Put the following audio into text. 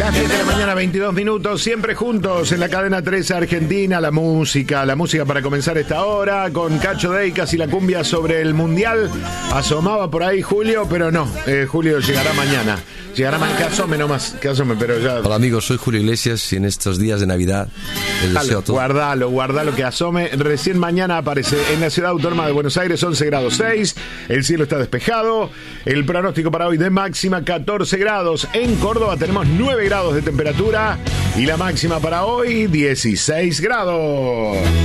Las 10 de la mañana, 22 minutos, siempre juntos en la cadena 13 Argentina, la música para comenzar esta hora, con Cacho Deicas y la cumbia sobre el Mundial. Asomaba por ahí Julio, pero no, Julio llegará mañana. Llegará mañana, que asome nomás, pero ya... Hola amigos, soy Julio Iglesias y en estos días de Navidad les deseo todo. Guardalo que asome. Recién mañana aparece en la ciudad autónoma de Buenos Aires, 11 grados 6, el cielo está despejado, el pronóstico para hoy de máxima 14 grados. En Córdoba tenemos 9 grados de temperatura y la máxima para hoy 16 grados.